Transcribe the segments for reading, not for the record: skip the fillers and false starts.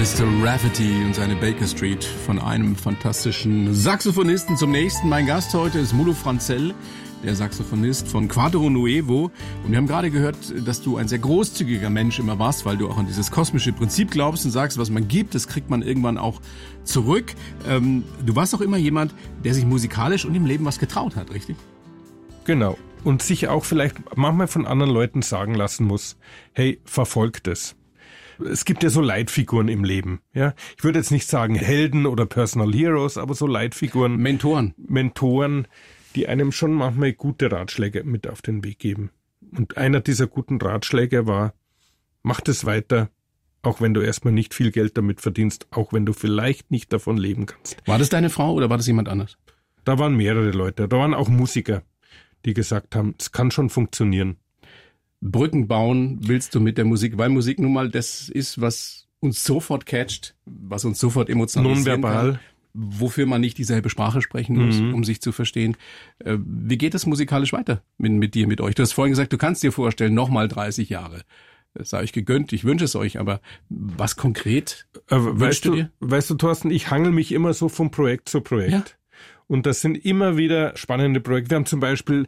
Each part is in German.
Mr. Rafferty und seine Baker Street von einem fantastischen Saxophonisten zum nächsten. Mein Gast heute ist Mulu Franzell, der Saxophonist von Quadro Nuevo. Und wir haben gerade gehört, dass du ein sehr großzügiger Mensch immer warst, weil du auch an dieses kosmische Prinzip glaubst und sagst, was man gibt, das kriegt man irgendwann auch zurück. Du warst auch immer jemand, der sich musikalisch und im Leben was getraut hat, richtig? Genau. Und sich auch vielleicht manchmal von anderen Leuten sagen lassen muss, hey, verfolgt es. Es gibt ja so Leitfiguren im Leben. Ja, ich würde jetzt nicht sagen Helden oder Personal Heroes, aber so Leitfiguren. Mentoren, die einem schon manchmal gute Ratschläge mit auf den Weg geben. Und einer dieser guten Ratschläge war, mach das weiter, auch wenn du erstmal nicht viel Geld damit verdienst, auch wenn du vielleicht nicht davon leben kannst. War das deine Frau oder war das jemand anders? Da waren mehrere Leute, da waren auch Musiker, die gesagt haben, es kann schon funktionieren. Brücken bauen willst du mit der Musik, weil Musik nun mal das ist, was uns sofort catcht, was uns sofort emotionalisieren kann, wofür man nicht dieselbe Sprache sprechen muss, um sich zu verstehen. Wie geht es musikalisch weiter mit dir, mit euch? Du hast vorhin gesagt, du kannst dir vorstellen, nochmal 30 Jahre. Das sei euch gegönnt, ich wünsche es euch, aber was konkret wünschst du dir? Weißt du, Thorsten, ich hangel mich immer so von Projekt zu Projekt. Ja. Und das sind immer wieder spannende Projekte. Wir haben zum Beispiel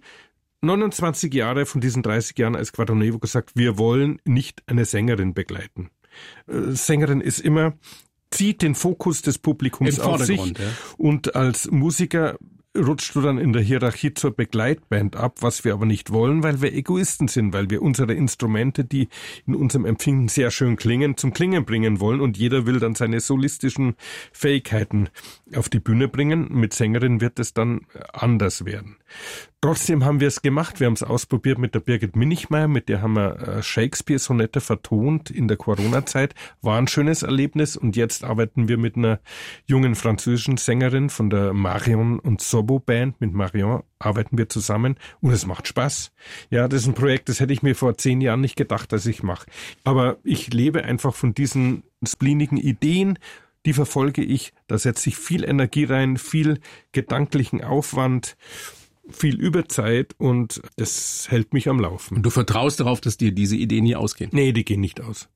29 Jahre von diesen 30 Jahren als Quadro Nuevo gesagt, wir wollen nicht eine Sängerin begleiten. Sängerin ist immer, zieht den Fokus des Publikums auf sich. Ja. Und als Musiker rutschst du dann in der Hierarchie zur Begleitband ab, was wir aber nicht wollen, weil wir Egoisten sind, weil wir unsere Instrumente, die in unserem Empfinden sehr schön klingen, zum Klingen bringen wollen und jeder will dann seine solistischen Fähigkeiten auf die Bühne bringen. Mit Sängerin wird es dann anders werden. Trotzdem haben wir es gemacht. Wir haben es ausprobiert mit der Birgit Minichmeier, mit der haben wir Shakespeare-Sonette vertont in der Corona-Zeit. War ein schönes Erlebnis und jetzt arbeiten wir mit einer jungen französischen Sängerin von der Marion und Sobo Band. Mit Marion arbeiten wir zusammen und es macht Spaß. Ja, das ist ein Projekt, das hätte ich mir vor 10 Jahren nicht gedacht, dass ich mache. Aber ich lebe einfach von diesen spleenigen Ideen, die verfolge ich. Da setze ich viel Energie rein, viel gedanklichen Aufwand, viel Überzeit und das hält mich am Laufen. Und du vertraust darauf, dass dir diese Ideen nie ausgehen? Nee, die gehen nicht aus.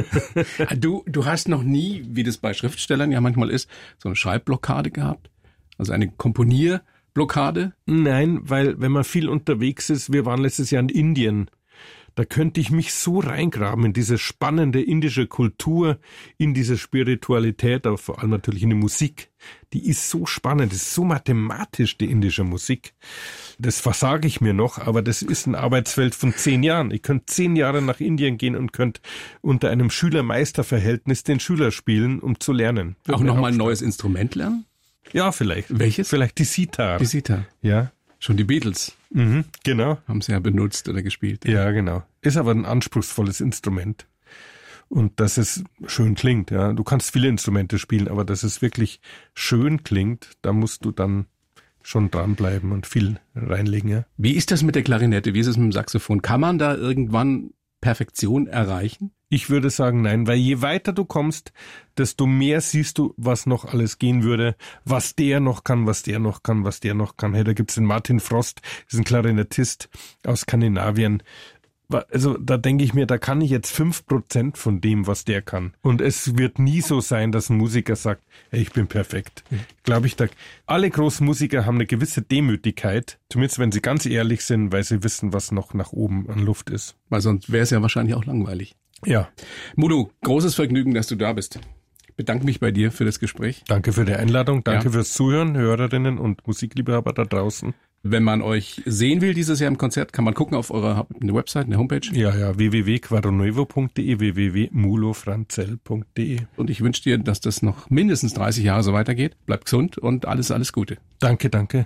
Du hast noch nie, wie das bei Schriftstellern ja manchmal ist, so eine Schreibblockade gehabt? Also eine Komponierblockade? Nein, weil wenn man viel unterwegs ist, wir waren letztes Jahr in Indien, da könnte ich mich so reingraben in diese spannende indische Kultur, in diese Spiritualität, aber vor allem natürlich in die Musik. Die ist so spannend, das ist so mathematisch, die indische Musik. Das versage ich mir noch, aber das ist ein Arbeitsfeld von 10 Jahren. Ich könnte 10 Jahre nach Indien gehen und könnte unter einem Schüler-Meister-Verhältnis den Schüler spielen, um zu lernen. Auch nochmal ein neues Instrument lernen? Ja, vielleicht. Welches? Vielleicht die Sitar. Die Sitar. Ja. Schon die Beatles. Genau. Haben sie ja benutzt oder gespielt. Ja, genau. Ist aber ein anspruchsvolles Instrument. Und dass es schön klingt, ja. Du kannst viele Instrumente spielen, aber dass es wirklich schön klingt, da musst du dann schon dranbleiben und viel reinlegen, ja. Wie ist das mit der Klarinette? Wie ist es mit dem Saxophon? Kann man da irgendwann Perfektion erreichen? Ich würde sagen, nein, weil je weiter du kommst, desto mehr siehst du, was noch alles gehen würde, was der noch kann, was der noch kann, was der noch kann. Hey, da gibt's den Martin Frost, ist ein Klarinettist aus Skandinavien. Also da denke ich mir, da kann ich jetzt 5% von dem, was der kann. Und es wird nie so sein, dass ein Musiker sagt, hey, ich bin perfekt. Glaube ich, alle großen Musiker haben eine gewisse Demütigkeit, zumindest wenn sie ganz ehrlich sind, weil sie wissen, was noch nach oben an Luft ist. Weil sonst wäre es ja wahrscheinlich auch langweilig. Ja. Mulu, großes Vergnügen, dass du da bist. Ich bedanke mich bei dir für das Gespräch. Danke für die Einladung, danke fürs Zuhören, Hörerinnen und Musikliebhaber da draußen. Wenn man euch sehen will dieses Jahr im Konzert, kann man gucken auf eurer Website, eine Homepage. Ja, www.quadronuevo.de, www.mulofranzell.de. Und ich wünsche dir, dass das noch mindestens 30 Jahre so weitergeht. Bleib gesund und alles Gute. Danke.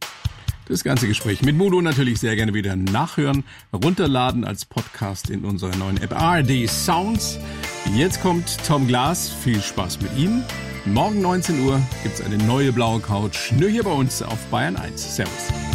Das ganze Gespräch mit Mulu natürlich sehr gerne wieder nachhören, runterladen als Podcast in unserer neuen App ARD Sounds. Jetzt kommt Tom Glas, viel Spaß mit ihm. Morgen 19 Uhr gibt's eine neue blaue Couch, nur hier bei uns auf Bayern 1. Servus.